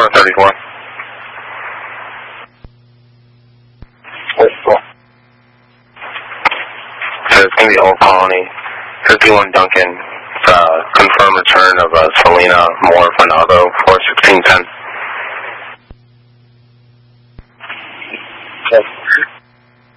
Tower 34. So it's going to be Old Colony. 51 Duncan. Confirmed return of Selena Moore Finado, 41610.